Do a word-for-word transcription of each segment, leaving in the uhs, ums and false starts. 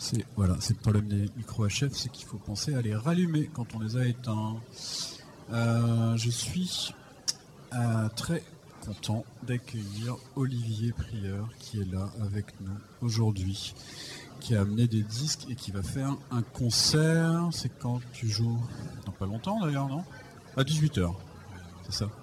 C'est, voilà, c'est le problème des micros H F, c'est qu'il faut penser à les rallumer quand on les a éteints. Euh, je suis euh, très content d'accueillir Olivier Prieur qui est là avec nous aujourd'hui, qui a amené des disques et qui va faire un concert. C'est quand tu joues? Dans pas longtemps d'ailleurs, non? À dix-huit heures, c'est ça.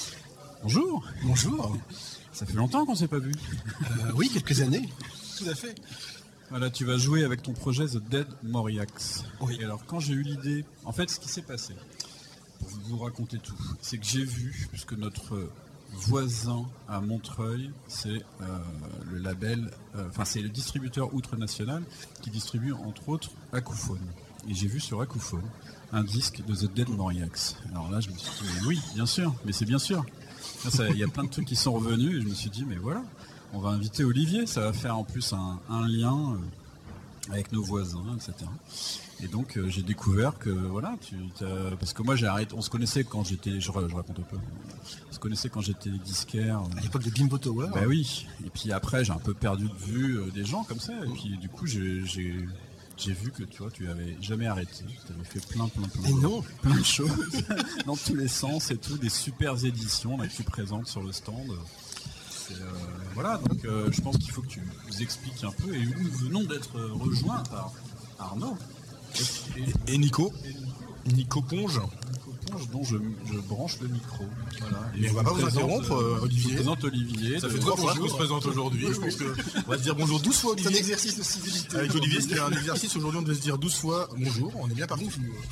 Bonjour. Bonjour. Ça fait longtemps qu'on s'est pas vu. Euh, oui, quelques années. Tout à fait. Voilà, tu vas jouer avec ton projet The Dead Moriax. Oui. Et alors, quand j'ai eu l'idée, en fait, ce qui s'est passé, pour vous raconter tout, c'est que j'ai vu, puisque notre voisin à Montreuil, c'est euh, le label, euh, enfin, c'est le distributeur outre-national qui distribue, entre autres, Acouphone. Et j'ai vu sur Acouphone un disque de The Dead Moriax. Alors là, je me suis dit, mais oui, bien sûr, mais c'est bien sûr. Il y a plein de trucs qui sont revenus et je me suis dit, mais voilà. On va inviter Olivier, ça va faire en plus un, un lien euh, avec nos voisins, et cetera. Et donc euh, j'ai découvert que voilà, tu t'as, parce que moi j'ai arrêté, on se connaissait quand j'étais, je, je raconte un peu, on se connaissait quand j'étais disquaire. À l'époque de Bimbo Tower. Bah oui. Et puis après j'ai un peu perdu de vue euh, des gens comme ça. Et puis du coup j'ai, j'ai, j'ai vu que tu vois, tu avais jamais arrêté. Tu avais fait plein, plein, plein, et non. plein de choses dans tous les sens et tout, des super éditions là, que tu présentes sur le stand. Euh, voilà, donc euh, je pense qu'il faut que tu nous expliques un peu. Et nous venons d'être rejoints par Arnaud et, et, et Nico, et Nico Ponge. Nico Ponge, dont je, je branche le micro. Voilà. Et, et on va pas vous interrompre, euh, Olivier. Je présente Olivier. Ça fait trois fois qu'on se présente aujourd'hui. Je pense qu'on va se dire bonjour douze fois, Olivier. C'est un exercice de civilité. Avec Olivier, c'était un exercice. Aujourd'hui, on devait se dire douze fois bonjour. On est bien parti.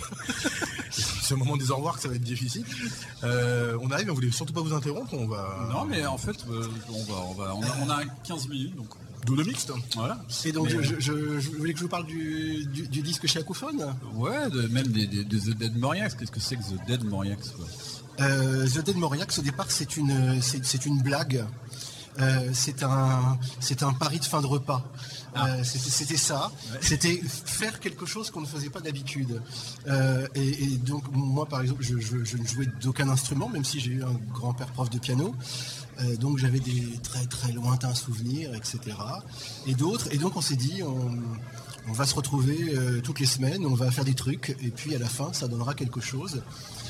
C'est au moment des au revoir que ça va être difficile. Euh, on arrive, on voulait surtout pas vous interrompre. On va. Non, mais en fait, euh, on va, on va, on a, on a quinze minutes, donc. D'où le mixte. Voilà. Et donc, mais... je, je, je voulais que je vous parle du, du, du disque chez Acouphone. Ouais, de, même des, des, de The Dead Moriax. Qu'est-ce que c'est que The Dead Moriax, quoi? euh, The Dead Moriax, au départ, c'est une, c'est, c'est une blague. Euh, c'est un, c'est un pari de fin de repas. Ah. Euh, c'était, c'était ça. Ouais. C'était faire quelque chose qu'on ne faisait pas d'habitude. Euh, et, et donc moi, par exemple, je, je, je ne jouais d'aucun instrument, même si j'ai eu un grand-père prof de piano. Euh, donc j'avais des très très lointains souvenirs, et cetera. Et d'autres. Et donc on s'est dit, on, on va se retrouver euh, toutes les semaines, on va faire des trucs, et puis à la fin, ça donnera quelque chose.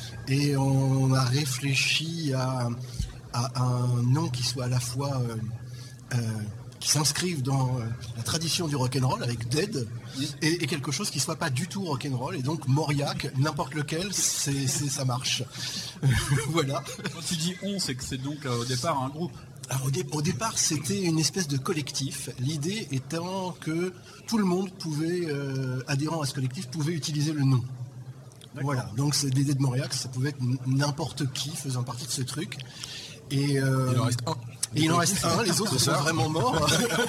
Et on a réfléchi à à un nom qui soit à la fois euh, euh, qui s'inscrive dans euh, la tradition du rock'n'roll avec Dead et, et quelque chose qui soit pas du tout rock'n'roll, et donc Moriac, n'importe lequel, c'est, c'est ça marche. Voilà. Quand tu dis on, c'est que c'est donc euh, au départ un groupe. Alors au, dé- au départ, c'était une espèce de collectif. L'idée étant que tout le monde pouvait, euh, adhérent à ce collectif, pouvait utiliser le nom. D'accord. Voilà. Donc c'est des Dead Moriac, ça pouvait être n- n'importe qui faisant partie de ce truc. Et euh, il en reste un. Et il en reste un, les autres sont vraiment morts.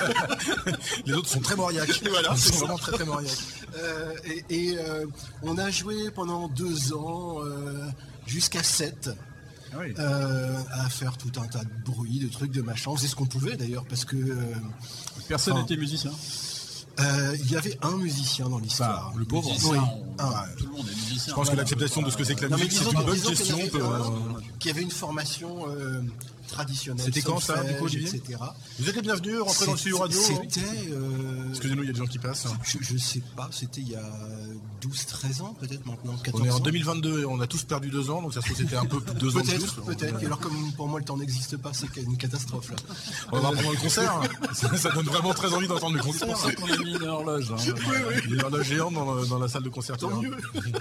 Les autres sont très Moriac. Voilà, Ils sont ça. vraiment très très Moriac. Euh, et et euh, on a joué pendant deux ans, euh, jusqu'à sept, ah oui. euh, à faire tout un tas de bruit, de trucs, de machin. C'est ce qu'on pouvait d'ailleurs, parce que... Euh, Personne n'était musicien. Il euh, y avait un musicien dans l'histoire. Enfin, le pauvre. Musicien, oui. on... ah. Tout le monde est musicien. Je pense que l'acceptation de ce que c'est que la non, musique, disons, c'est une bonne disons question. Qu'il y, peut... un, qu'il y avait une formation euh, traditionnelle. C'était quand ça, du coup, Olivier ? et cetera. Vous êtes les bienvenus, rentrez dans le studio radio. C'était... Euh... Excusez-nous, il y a des gens qui passent. Je, je sais pas, c'était il y a douze treize ans peut-être maintenant, quatorze On est en ans. deux mille vingt-deux et on a tous perdu deux ans, donc ça se trouve c'était un peu plus de deux peut-être, ans de plus. Peut-être, peut-être. Alors comme pour moi le temps n'existe pas, c'est une catastrophe là. On va voir pendant le concert. ça, ça donne vraiment très envie d'entendre le concert. C'est pour ça qu'on a mis une horloge. Hein. Oui, oui. Une horloge géante dans, dans la salle de concert. Tant mieux.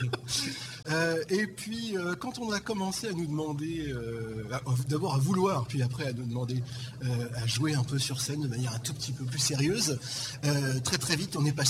euh, et puis euh, quand on a commencé à nous demander, euh, à, d'abord à vouloir, puis après à nous demander euh, à jouer un peu sur scène de manière un tout petit peu plus sérieuse, euh, très très vite on est passé